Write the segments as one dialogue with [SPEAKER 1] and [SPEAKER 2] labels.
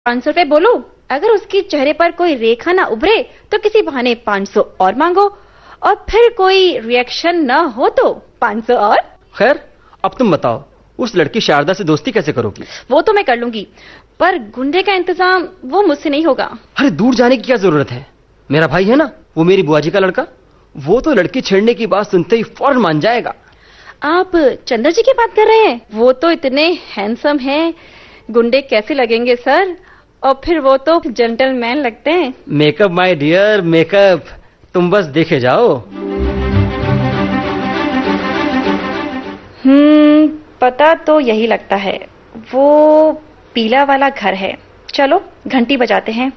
[SPEAKER 1] 500 रुपए बोलो। अगर उसके चेहरे पर कोई रेखा ना उभरे तो किसी बहाने 500 और मांगो, और फिर कोई रिएक्शन न हो तो 500 और।
[SPEAKER 2] खैर, अब तुम बताओ, उस लड़की शारदा से दोस्ती कैसे करोगी?
[SPEAKER 1] वो तो मैं कर लूंगी, पर गुंडे का इंतजाम वो मुझसे नहीं होगा।
[SPEAKER 2] अरे दूर जाने की क्या जरूरत है? मेरा भाई है ना, वो मेरी बुआ जी का लड़का, वो तो लड़की छेड़ने की बात सुनते ही फौरन मान जाएगा।
[SPEAKER 1] आप चंद्र जी की बात कर रहे हैं? वो तो इतने हैंडसम हैं, गुंडे कैसे लगेंगे सर? और फिर वो तो जेंटलमैन लगते हैं।
[SPEAKER 2] Makeup my dear, makeup. तुम बस देखे जाओ।
[SPEAKER 1] पता तो यही लगता है, वो पीला वाला घर है। चलो घंटी बजाते हैं।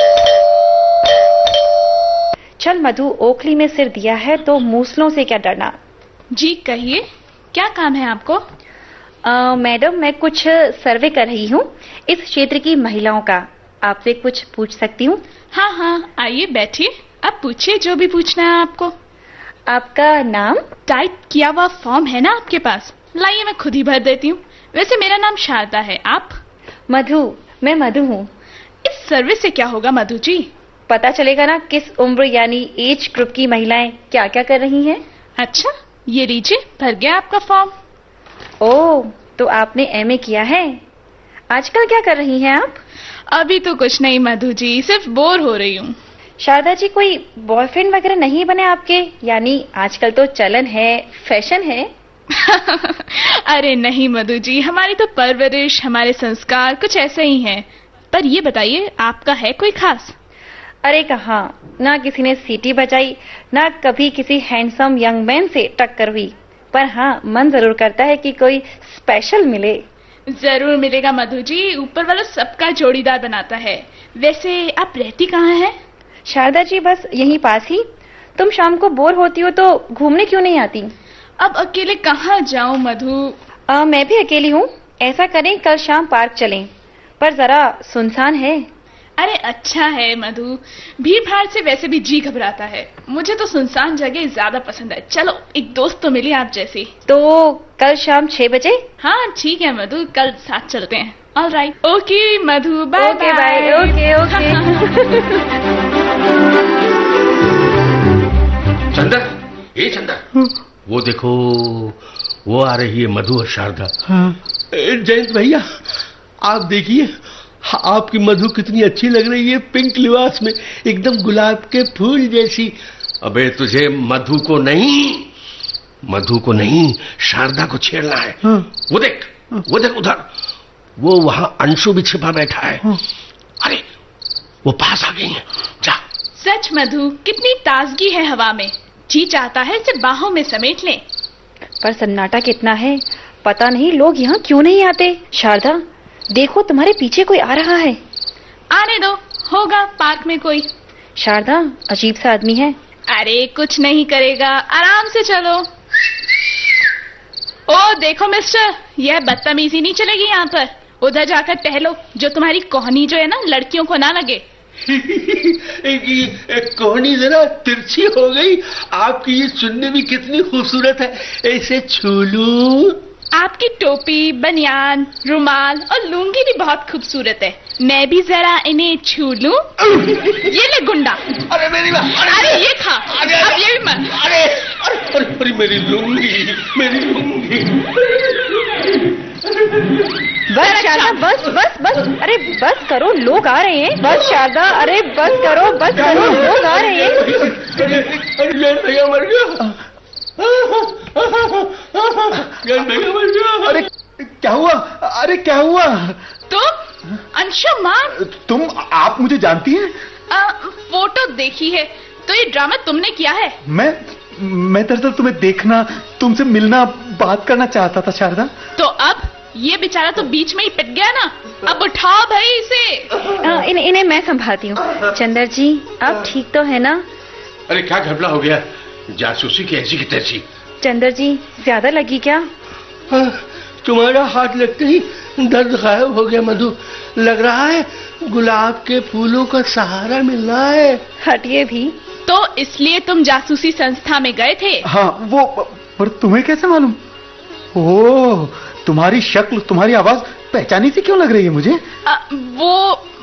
[SPEAKER 1] चल मधु, ओखली में सिर दिया है तो मूसलों से क्या डरना।
[SPEAKER 3] जी कहिए, क्या काम है आपको?
[SPEAKER 1] मैडम, मैं कुछ सर्वे कर रही हूँ इस क्षेत्र की महिलाओं का। आपसे कुछ पूछ सकती हूँ?
[SPEAKER 3] हाँ हाँ, आइए बैठिए, अब पूछिए जो भी पूछना है आपको।
[SPEAKER 1] आपका नाम?
[SPEAKER 3] टाइप किया हुआ फॉर्म है ना आपके पास? लाइए मैं खुद ही भर देती हूँ। वैसे मेरा नाम शारदा है, आप?
[SPEAKER 1] मधु, मैं मधु हूँ।
[SPEAKER 3] इस सर्वे से क्या होगा मधु जी?
[SPEAKER 1] पता चलेगा ना किस उम्र यानी एज ग्रुप की महिलाएं क्या क्या कर रही हैं।
[SPEAKER 3] अच्छा, ये लीजिए, भर गया आपका फॉर्म।
[SPEAKER 1] ओह, तो आपने एमए किया है। आजकल क्या कर रही हैं आप?
[SPEAKER 3] अभी तो कुछ नहीं मधु जी, सिर्फ बोर हो रही हूँ।
[SPEAKER 1] शारदा जी, कोई बॉयफ्रेंड वगैरह नहीं बने आपके? यानी आजकल तो चलन है, फैशन है।
[SPEAKER 3] अरे नहीं मधु जी, हमारी तो परवरिश, हमारे संस्कार कुछ ऐसे ही हैं। पर ये बताइए, आपका है कोई खास?
[SPEAKER 1] अरे कहाँ, ना किसी ने सीटी बजाई, ना कभी किसी हैंडसम यंग मैन से टक्कर हुई। पर हाँ, मन जरूर करता है कि कोई स्पेशल मिले।
[SPEAKER 3] जरूर मिलेगा मधु जी, ऊपर वाला सबका जोड़ीदार बनाता है। वैसे आप रहती कहाँ हैं?
[SPEAKER 1] शारदा जी, बस यहीं पास ही। तुम शाम को बोर होती हो तो घूमने क्यों नहीं आती?
[SPEAKER 3] अब अकेले कहाँ जाऊं मधु?
[SPEAKER 1] मैं भी अकेली हूँ। ऐसा करें, कल शाम पार्क चलें, पर जरा सुनसान है।
[SPEAKER 3] अरे अच्छा है मधु, भीड़ भाड़ से वैसे भी जी घबराता है। मुझे तो सुनसान जगह ज्यादा पसंद है। चलो, एक दोस्त तो मिली आप जैसी।
[SPEAKER 1] तो कल शाम 6 बजे?
[SPEAKER 3] हाँ ठीक है मधु, कल साथ चलते हैं। ऑल राइट, ओके मधु, bye
[SPEAKER 1] bye. Okay okay.
[SPEAKER 4] Chandar, ये चंदर, वो देखो, वो आ रही है मधु और शारदा। जयंत भैया, आप देखिए, आपकी मधु कितनी अच्छी लग रही है पिंक लिबास में, एकदम गुलाब के फूल जैसी। अबे तुझे मधु को नहीं शारदा को छेड़ना है। वो देख उधर, वो वहां अंशु भी छिपा बैठा है। अरे वो पास आ गई है, जा।
[SPEAKER 3] सच मधु, कितनी ताजगी है हवा में, जी चाहता है इसे बाहों में समेट लें।
[SPEAKER 1] पर सन्नाटा कितना है, पता नहीं लोग यहाँ क्यों नहीं आते। शारदा देखो, तुम्हारे पीछे कोई आ रहा है।
[SPEAKER 3] आने दो, होगा पार्क में कोई।
[SPEAKER 1] शारदा, अजीब सा आदमी है।
[SPEAKER 3] अरे कुछ नहीं करेगा, आराम से चलो। ओ देखो मिस्टर, यह बदतमीजी नहीं चलेगी यहाँ पर। उधर जाकर टहलो, जो तुम्हारी कोहनी जो है ना, लड़कियों को ना लगे।
[SPEAKER 4] कोहनी जरा तिरछी हो गई। आपकी ये सुनने में कितनी खूबसूरत है, ऐसे छू लूं।
[SPEAKER 3] आपकी टोपी, बनियान, रुमाल और लुंगी भी बहुत खूबसूरत है। मैं भी जरा इन्हें छू लूं। ये ले गुंडा।
[SPEAKER 4] अरे मेरी बात,
[SPEAKER 3] अरे ये खा, अब ये भी मत।
[SPEAKER 4] अरे मेरी लुंगी।
[SPEAKER 1] बस शारदा, बस। अरे बस करो, लोग आ रहे हैं। बस शारदा, अरे बस करो, लोग आ रहे हैं।
[SPEAKER 4] अरे भैया मर गया।
[SPEAKER 5] अरे क्या हुआ? क्या हुआ?
[SPEAKER 3] तुम अंशुमान?
[SPEAKER 5] तुम, आप मुझे जानती हैं?
[SPEAKER 3] फोटो देखी है, तो ये ड्रामा तुमने किया है?
[SPEAKER 5] मैं दरअसल तुम्हें देखना, तुमसे मिलना, बात करना चाहता था शारदा।
[SPEAKER 3] तो अब ये बेचारा तो बीच में ही पिट गया ना, अब उठाओ भाई इसे।
[SPEAKER 1] इन्हें मैं संभालती हूँ। चंदर जी, आप ठीक तो है ना?
[SPEAKER 4] अरे क्या घबरा हो गया, जासूसी की ऐसी की तैसी।
[SPEAKER 1] चंदर जी, ज्यादा लगी क्या?
[SPEAKER 4] तुम्हारा हाथ लगते ही दर्द गायब हो गया मधु। लग रहा है गुलाब के फूलों का सहारा मिल रहा है।
[SPEAKER 1] हटिए भी।
[SPEAKER 3] तो इसलिए तुम जासूसी संस्था में गए थे?
[SPEAKER 5] हाँ, वो, पर तुम्हें कैसे मालूम? ओह, तुम्हारी शक्ल, तुम्हारी आवाज पहचानी सी क्यों लग रही है मुझे?
[SPEAKER 3] वो